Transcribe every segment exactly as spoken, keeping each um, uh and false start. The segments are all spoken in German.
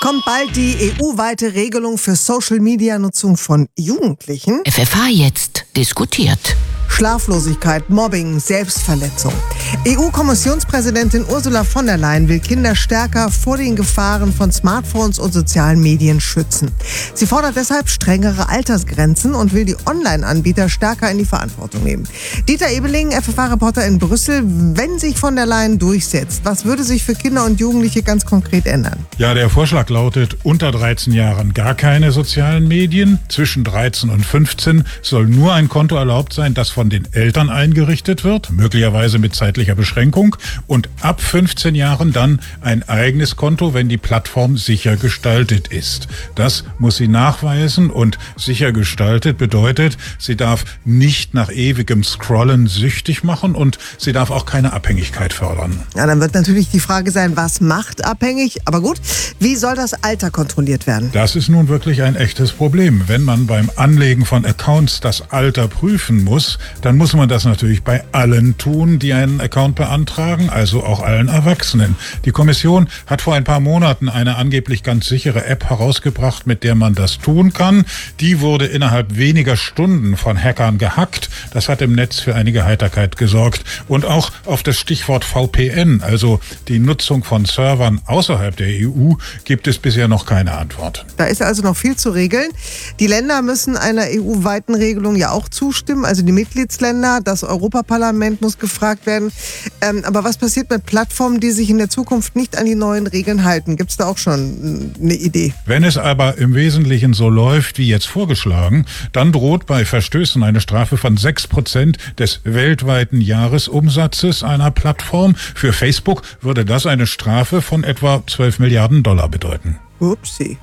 Kommt bald die E U-weite Regelung für Social-Media-Nutzung von Jugendlichen? F F H jetzt diskutiert. Schlaflosigkeit, Mobbing, Selbstverletzung. E U-Kommissionspräsidentin Ursula von der Leyen will Kinder stärker vor den Gefahren von Smartphones und sozialen Medien schützen. Sie fordert deshalb strengere Altersgrenzen und will die Online-Anbieter stärker in die Verantwortung nehmen. Dieter Ebeling, F F H-Reporter in Brüssel, wenn sich von der Leyen durchsetzt, was würde sich für Kinder und Jugendliche ganz konkret ändern? Ja, der Vorschlag lautet, unter dreizehn Jahren gar keine sozialen Medien. Zwischen dreizehn und fünfzehn soll nur ein Konto erlaubt sein, das von den Eltern eingerichtet wird, möglicherweise mit zeitlicher Beschränkung. Und ab fünfzehn Jahren dann ein eigenes Konto, wenn die Plattform sicher gestaltet ist. Das muss sie nachweisen, und sicher gestaltet bedeutet, sie darf nicht nach ewigem Scrollen süchtig machen und sie darf auch keine Abhängigkeit fördern. Ja, dann wird natürlich die Frage sein, was macht abhängig? Aber gut, wie soll das Alter kontrolliert werden? Das ist nun wirklich ein echtes Problem. Wenn man beim Anlegen von Accounts das Alter prüfen muss, dann muss man das natürlich bei allen tun, die einen Account beantragen, also auch allen Erwachsenen. Die Kommission hat vor ein paar Monaten eine angeblich ganz sichere App herausgebracht, mit der man das tun kann. Die wurde innerhalb weniger Stunden von Hackern gehackt. Das hat im Netz für einige Heiterkeit gesorgt. Und auch auf das Stichwort V P N, also die Nutzung von Servern außerhalb der E U, gibt es bisher noch keine Antwort. Da ist also noch viel zu regeln. Die Länder müssen einer E U-weiten Regelung ja auch zustimmen, also die Mitgliedsländer. Das Europaparlament muss gefragt werden. Ähm, aber was passiert mit Plattformen, die sich in der Zukunft nicht an die neuen Regeln halten? Gibt es da auch schon eine Idee? Wenn es aber im Wesentlichen so läuft, wie jetzt vorgeschlagen, dann droht bei Verstößen eine Strafe von sechs Prozent des weltweiten Jahresumsatzes einer Plattform. Für Facebook würde das eine Strafe von etwa zwölf Milliarden Dollar bedeuten. Upsi.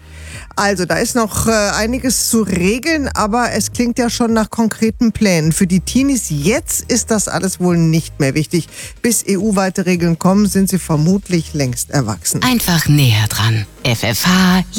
Also, da ist noch äh, einiges zu regeln, aber es klingt ja schon nach konkreten Plänen. Für die Teenies jetzt ist das alles wohl nicht mehr wichtig. Bis E U-weite Regeln kommen, sind sie vermutlich längst erwachsen. Einfach näher dran. F F H